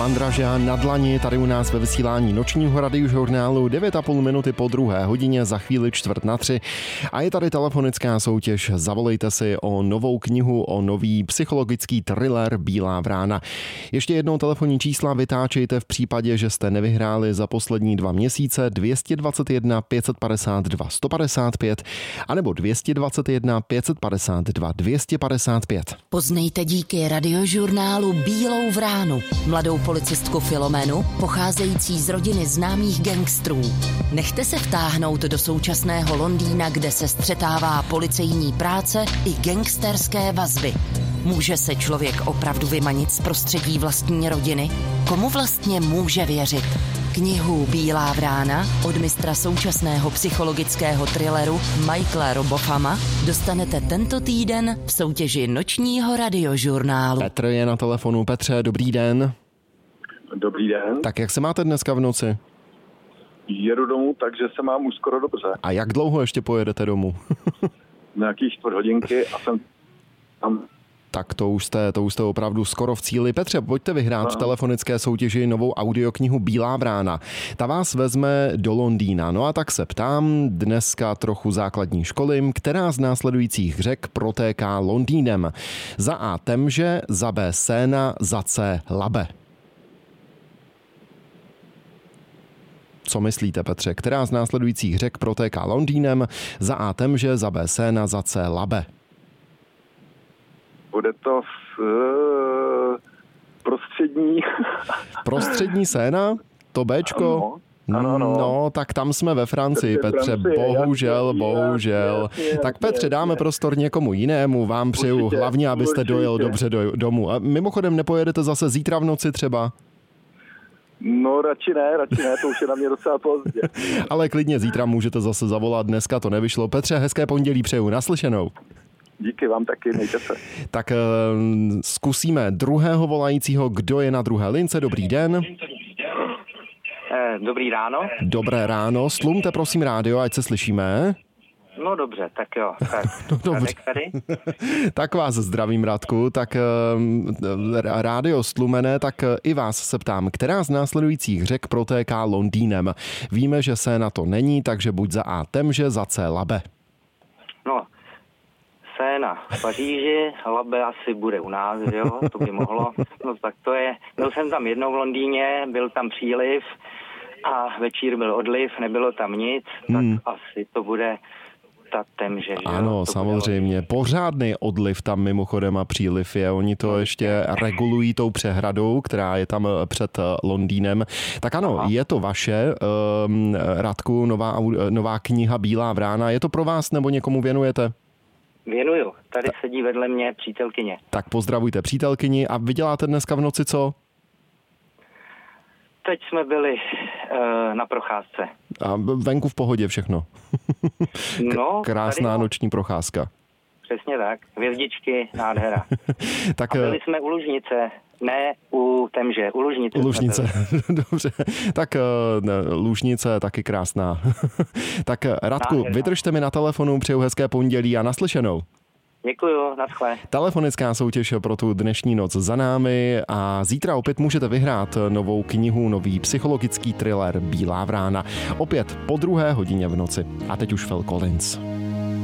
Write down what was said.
Mandraža na dlani tady u nás ve vysílání nočního radiožurnálu 9,5 minuty po 2:00, za chvíli 2:45. A je tady telefonická soutěž. Zavolejte si o novou knihu, o nový psychologický thriller Bílá vrána. Ještě jednou telefonní čísla vytáčejte v případě, že jste nevyhráli za poslední 2 měsíce 221 552 155 anebo 221 552 255. Poznejte díky radiožurnálu Bílou vránu, mladou policistku Filomenu, pocházející z rodiny známých gangstrů. Nechte se vtáhnout do současného Londýna, kde se střetává policejní práce i gangsterské vazby. Může se člověk opravdu vymanit z prostředí vlastní rodiny? Komu vlastně může věřit? Knihu Bílá vrána od mistra současného psychologického thrilleru Michaela Robothama dostanete tento týden v soutěži nočního radiožurnálu. Petr je na telefonu. Petře, dobrý den. Dobrý den. Tak jak se máte dneska v noci? Jedu domů, takže se mám už skoro dobře. A jak dlouho ještě pojedete domů? Nějaký 4 hodinky a jsem tam. Tak to už jste opravdu skoro v cíli. Petře, pojďte vyhrát v telefonické soutěži novou audioknihu Bílá vrána. Ta vás vezme do Londýna. No a tak se ptám, dneska trochu základní školy, která z následujících řek protéká Londýnem? Za A Temže, za B Séna, za C Labe. Co myslíte, Petře? Která z následujících řek protéká Londýnem? Za A Temže, za B Séna, za C Labe. Bude to prostřední. Prostřední Séna? To Bčko? Ano. No, tak tam jsme ve Francii, Petře. Bohužel. Jasně, Tak Petře, dáme prostor někomu jinému. Vám přeju hlavně, abyste dojel dobře domů. A mimochodem nepojedete zase zítra v noci třeba? No, radši ne, to už je na mě docela pozdě. Ale klidně zítra můžete zase zavolat, dneska to nevyšlo. Petře, hezké pondělí přeju, naslyšenou. Díky vám taky, mějte se. Tak zkusíme druhého volajícího, kdo je na druhé lince. Dobrý den. Dobrý ráno. Dobré ráno, slumte prosím rádio, ať se slyšíme. No dobře, tak jo. Tak, no, dobře. Tady. Tak vás zdravím, Radku. Tak rádio stlumené, tak i vás se ptám, která z následujících řek protéká Londýnem? Víme, že se na to není, takže buď za A Temže, za C Labe. No, Séna v Paříži, Labe asi bude u nás, jo, to by mohlo. No tak to je, byl jsem tam jednou v Londýně, byl tam příliv a večír byl odliv, nebylo tam nic, tak asi to bude ta Temže, že jo? Ano, samozřejmě. Pořádný odliv tam mimochodem a příliv je. Oni to ještě regulují tou přehradou, která je tam před Londýnem. Tak ano, je to vaše, Radku, nová kniha Bílá vrána. Je to pro vás nebo někomu věnujete? Věnuju. Tady sedí vedle mě přítelkyně. Tak pozdravujte přítelkyni a vy děláte dneska v noci co? Teď jsme byli na procházce. A venku v pohodě všechno. No, krásná noční procházka. Přesně tak. Hvězdičky, nádhera. Tak, a byli jsme u Lužnice. Ne u Temže, u Lužnice. U Lužnice, dobře. Tak Lužnice taky krásná. Tak Radku, vydržte mi na telefonu, přeju hezké pondělí a naslyšenou. Děkuju, naschle. Telefonická soutěž pro tu dnešní noc za námi a zítra opět můžete vyhrát novou knihu, nový psychologický thriller Bílá vrána. Opět po 2:00 v noci. A teď už Phil Collins.